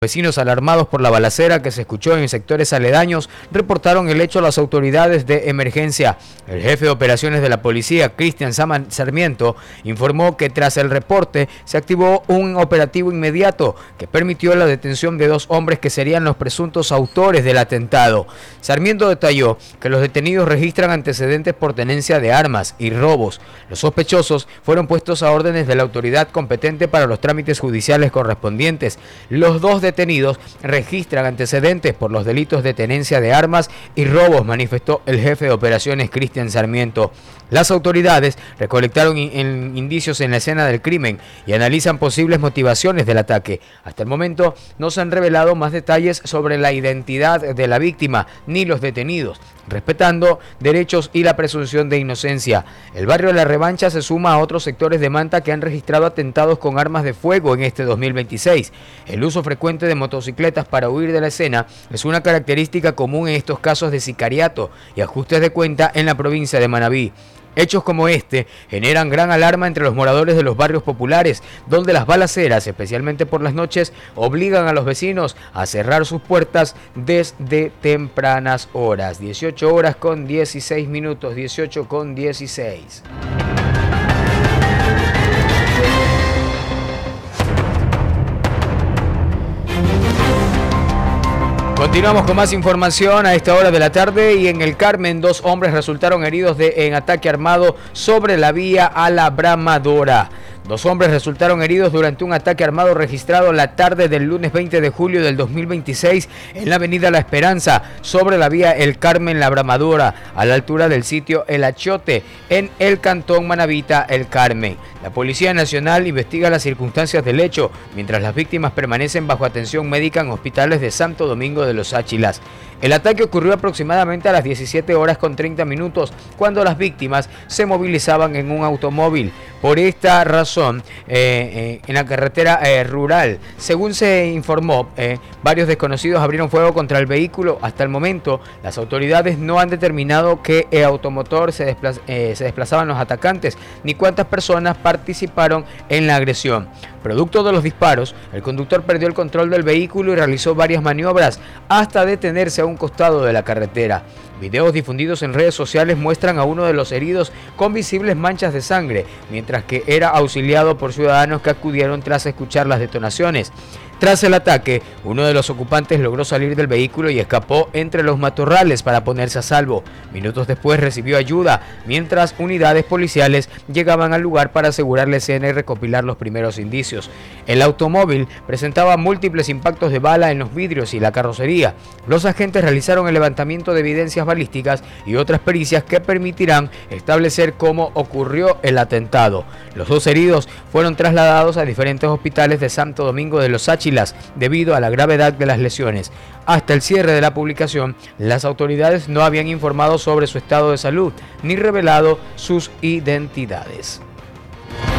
Vecinos alarmados por la balacera que se escuchó en sectores aledaños reportaron el hecho a las autoridades de emergencia. El jefe de operaciones de la policía, Cristian Sarmiento, informó que tras el reporte se activó un operativo inmediato que permitió la detención de 2 hombres que serían los presuntos autores del atentado. Sarmiento detalló que los detenidos registran antecedentes por tenencia de armas y robos. Los sospechosos fueron puestos a órdenes de la autoridad competente para los trámites judiciales correspondientes. Los 2 detenidos registran antecedentes por los delitos de tenencia de armas y robos, manifestó el jefe de operaciones Cristian Sarmiento. Las autoridades recolectaron indicios en la escena del crimen y analizan posibles motivaciones del ataque. Hasta el momento no se han revelado más detalles sobre la identidad de la víctima ni los detenidos, respetando derechos y la presunción de inocencia. El barrio de La Revancha se suma a otros sectores de Manta que han registrado atentados con armas de fuego en este 2026. El uso frecuente de motocicletas para huir de la escena es una característica común en estos casos de sicariato y ajustes de cuenta en la provincia de Manabí. Hechos como este generan gran alarma entre los moradores de los barrios populares, donde las balaceras, especialmente por las noches, obligan a los vecinos a cerrar sus puertas desde tempranas horas. 18 horas con 16 minutos, 18 con 16. Continuamos con más información a esta hora de la tarde y en el Carmen 2 hombres resultaron heridos en ataque armado sobre la vía a La Bramadora. 2 hombres resultaron heridos durante un ataque armado registrado la tarde del lunes 20 de julio del 2026 en la avenida La Esperanza, sobre la vía El Carmen La Bramadora, a la altura del sitio El Achiote, en el cantón Manabita El Carmen. La Policía Nacional investiga las circunstancias del hecho, mientras las víctimas permanecen bajo atención médica en hospitales de Santo Domingo de los Áchilas. El ataque ocurrió aproximadamente a las 17 horas con 30 minutos, cuando las víctimas se movilizaban en un automóvil. Por esta razón, en la carretera rural, según se informó, varios desconocidos abrieron fuego contra el vehículo. Hasta el momento, las autoridades no han determinado qué automotor se desplazaban los atacantes, ni cuántas personas participaron en la agresión. Producto de los disparos, el conductor perdió el control del vehículo y realizó varias maniobras hasta detenerse a un costado de la carretera. Videos difundidos en redes sociales muestran a uno de los heridos con visibles manchas de sangre, mientras que era auxiliado por ciudadanos que acudieron tras escuchar las detonaciones. Tras el ataque, uno de los ocupantes logró salir del vehículo y escapó entre los matorrales para ponerse a salvo. Minutos después recibió ayuda, mientras unidades policiales llegaban al lugar para asegurar la escena y recopilar los primeros indicios. El automóvil presentaba múltiples impactos de bala en los vidrios y la carrocería. Los agentes realizaron el levantamiento de evidencias balísticas y otras pericias que permitirán establecer cómo ocurrió el atentado. Los 2 heridos fueron trasladados a diferentes hospitales de Santo Domingo de los Áchilas debido a la gravedad de las lesiones. Hasta el cierre de la publicación, las autoridades no habían informado sobre su estado de salud ni revelado sus identidades.